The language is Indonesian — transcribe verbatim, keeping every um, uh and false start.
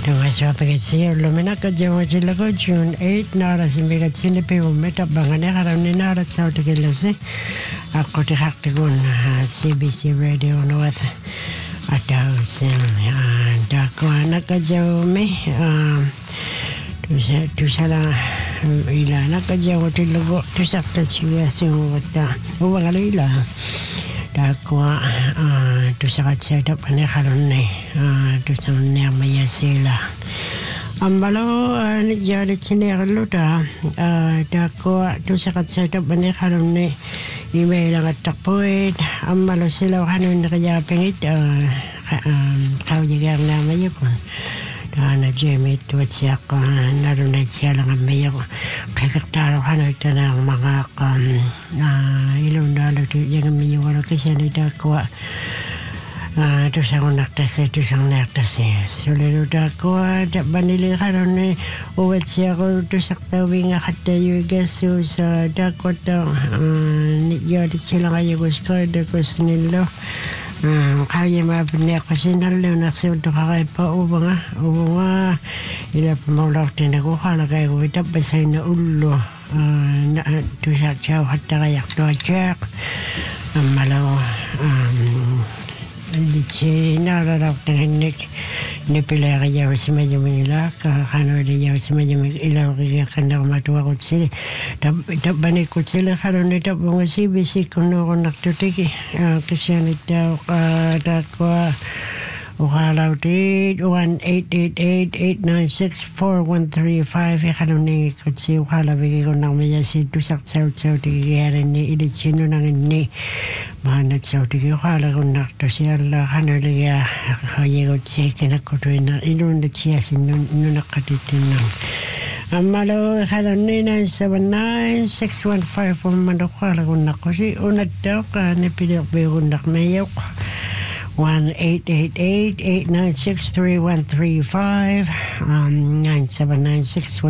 Tungaswapagatsiya lumina kajawachilago June eighth nara simbigatsini pe umeta bangane karamni nara tsautikilasi ako tikaktikun C B C Radio North atau sin dako anak kajawme tusa tusala ila anak kajawatilago tusakta siya singwata uwangalo ila Dakwa tu sakat sedap ane karone tu sannya maya sila. Ambalo ni jadi cini kalau dah dakwa tu sakat sedap ane karone email agak tak poet. Ambalo sila kanun kerja pengit kau juga nama je pun. Dana Jamie tu siap naru nak siapa yang ambil kakak taruh kanun tanah mangak ilmu dalam tu jangan menyuarakan kesan itu kuat tu sangat nak tasai tu sangat nak tasai selalu tak kuat tak banding kalau ni ubat siapa tu sakta winga kata juga susah tak kuat ni jadi silang aja kuskar dah kusnilo kaya mabnya kasinal le nakse to kaya pa ubanga ubanga ila pamaulah tindaku kala kaya ko itap basay na ulo na tu sa chao hatta kaya to chak malaw lichi na rarap tingnik ni pila kaya si medyo manila kakano dia si medyo ilaw kaya kanda matuwa ko sila tap tap bani ko sila kano ni tap mga C B C kuno ko naktutiki kasi nito takwa ukalaw dit one eight eight eight eight nine six four one three five kano ni kutsi ukalaw bigi ko nang maya si tusak saw saw tiki kaya ni ilit sino nang ni Mana jauh di kala kunak tu siapa kan dia kaya kau cek nak kau tu ina Indonesia sini nunak katitinang. Amalo kalau ni nine seven nine six one five pemandok kala kunak kau si unat dah kan ni pilih berundak mayuk one eight eight eight eight nine six three one three five um nine seven nine six